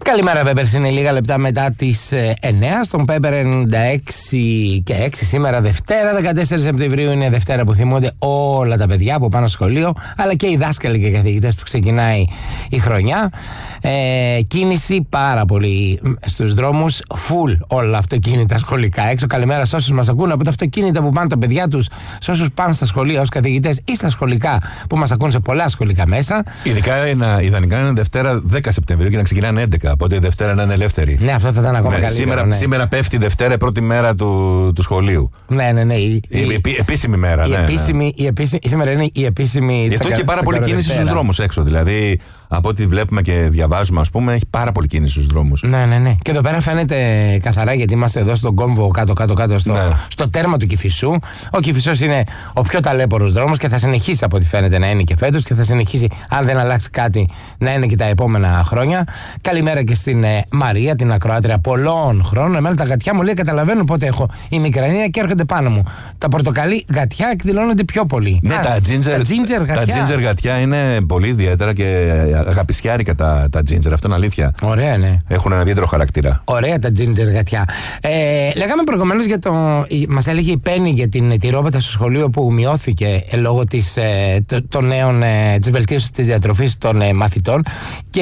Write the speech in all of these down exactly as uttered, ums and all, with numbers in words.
Καλημέρα, Πέπερς. Είναι λίγα λεπτά μετά τις εννιά στον Πέπερ ενενήντα έξι και έξι. Σήμερα Δευτέρα, δεκατέσσερις Σεπτεμβρίου. Είναι Δευτέρα που θυμούνται όλα τα παιδιά που πάνε στο σχολείο, αλλά και οι δάσκαλοι και οι καθηγητές που ξεκινάει η χρονιά. Ε, κίνηση πάρα πολύ στους δρόμους, full όλα αυτοκίνητα σχολικά έξω. Καλημέρα σε όσους μας ακούν από τα αυτοκίνητα που πάνε τα παιδιά τους, σε όσους πάνε στα σχολεία ως καθηγητές ή στα σχολικά που μας ακούν σε πολλά σχολικά μέσα. Ειδικά είναι, ιδανικά είναι Δευτέρα δέκα Σεπτεμβρίου και να ξεκινάνε έντεκα. Οπότε η Δευτέρα να είναι ελεύθερη. Ναι, αυτό θα ήταν ακόμα ναι, καλύτερο. Σήμερα, ναι. σήμερα πέφτει η Δευτέρα, πρώτη μέρα του, του σχολείου. Ναι, ναι, ναι. Η, η, η, η επίσημη μέρα. Η ναι, επίσημη, ναι. η επίσημη, σήμερα είναι η επίσημη. Γι' αυτό και πάρα πολύ κίνηση στους δρόμους έξω. Δηλαδή, από ό,τι βλέπουμε και διαβάζουμε, ας πούμε, έχει πάρα πολύ κίνηση στους δρόμους. Ναι, ναι, ναι. Και εδώ πέρα φαίνεται καθαρά, γιατί είμαστε εδώ στον κόμβο κάτω-κάτω-κάτω στο, ναι. στο τέρμα του Κηφισού. Ο Κηφισός είναι ο πιο ταλέπορος δρόμος και θα συνεχίσει από ό,τι φαίνεται να είναι και φέτος και θα συνεχίσει, αν δεν αλλάξει κάτι, να είναι και τα επόμενα χρόνια. Καλημέρα και στην ε, Μαρία, την ακροάτρια πολλών χρόνων. Εμένα τα γατιά μου λέει καταλαβαίνουν πότε έχω η μικρανία και έρχονται πάνω μου. Τα πορτοκαλί γατιά εκδηλώνονται πιο πολύ. Ναι, Α, τα ginger, τα ginger γατιά. Τα ginger γατιά είναι πολύ ιδιαίτερα και αγαπησιάρικα τα, τα ginger. Αυτό είναι αλήθεια. Ωραία, ναι. Έχουν ένα ιδιαίτερο χαρακτήρα. Ωραία τα ginger γατιά. Ε, λέγαμε προηγουμένως για το. Μας έλεγε η Πέννη για την τυρόπετα στο σχολείο που μειώθηκε ε, λόγω της, ε, των νέων, ε, της βελτίωσης της διατροφής των ε, μαθητών. Και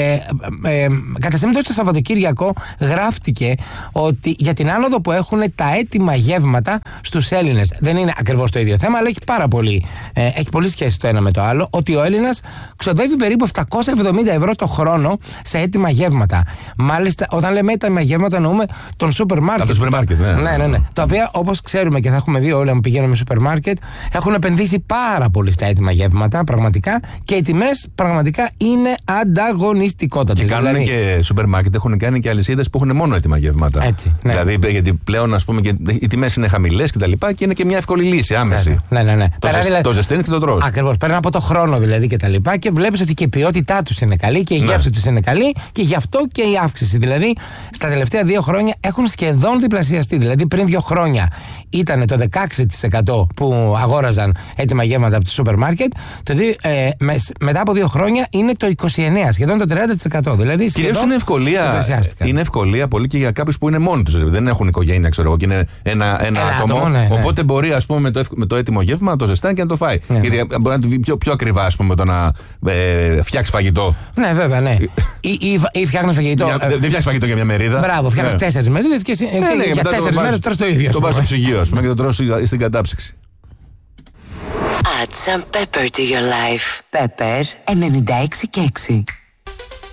ε, ε, κατά σύμπτωση το Σαββατοκύριακο γράφτηκε ότι για την άνοδο που έχουν τα έτοιμα γεύματα στους Έλληνες. Δεν είναι ακριβώς το ίδιο θέμα, αλλά έχει πάρα πολύ, ε, έχει πολύ σχέση το ένα με το άλλο. Ότι ο Έλληνας ξοδεύει περίπου επτακόσια εβδομήντα ευρώ το χρόνο σε έτοιμα γεύματα. Μάλιστα, όταν λέμε έτοιμα γεύματα, εννοούμε τον σούπερ μάρκετ. Το σούπερ μάρκετ, ναι. Ναι, ναι, ναι. Τα οποία, όπως ξέρουμε και θα έχουμε δει όλοι, αν πηγαίνουμε σούπερ μάρκετ, έχουν επενδύσει πάρα πολύ στα έτοιμα γεύματα, πραγματικά. Και οι τιμές πραγματικά είναι ανταγωνιστικότατες. Και κάνουν δηλαδή, και σούπερ μάρκετ, έχουν κάνει και αλυσίδες που έχουν μόνο έτοιμα γεύματα. Έτσι. Ναι. Δηλαδή, γιατί πλέον, ας πούμε, και οι τιμές είναι χαμηλές και τα λοιπά και είναι και μια εύκολη λύση, άμεση. Ναι, ναι, ναι. Το, ζεσ, δηλαδή, το ζεσταίνεις και το τρως. Ακριβώς. Παίρνει από το χρόνο δηλαδή και τα λοιπά και βλέπεις ότι και η ποιότητά τους είναι καλή και η ναι. γεύση τους είναι καλή και γι' αυτό και η αύξηση. Δηλαδή, στα τελευταία δύο χρόνια έχουν σχεδόν διπλασιαστεί. Δηλαδή, πριν δύο χρόνια ήταν το δεκαέξι τοις εκατό που αγόραζαν έτοιμα γεύματα από το σούπερ μάρκετ. Το, ε, με, μετά από δύο χρόνια είναι το είκοσι εννέα τοις εκατό, σχεδόν το τριάντα τοις εκατό. Δηλαδή, κυρίως είναι ευκολία, είναι ευκολία πολύ και για κάποιους που είναι μόνοι τους. Δεν έχουν οικογένεια, ξέρω εγώ, και είναι ένα, ένα, ένα άτομο. άτομο ναι, οπότε ναι. μπορεί, ας πούμε, με το, με το έτοιμο γεύμα να το ζεστάνει και να το φάει. Ναι. Γιατί μπορεί να το πιο, πιο ακριβά, ας πούμε, το να ε, φτιάξει φαγητό. Ναι, βέβαια, ναι. ή ή, ή φτιάχνει φαγητό. Για, ε, δεν φτιάξει φαγητό για μια μερίδα. Μπράβο, φτιάχνει ναι. τέσσερις μερίδες και, και, ναι, ναι, για τέσσερις μέρες τρως το ίδιο. Το πας στο ψυγείο, ας πούμε, και το τρως στην κατάψυξη. Add some pepper to your life. Pepper ενενήντα έξι και έξι.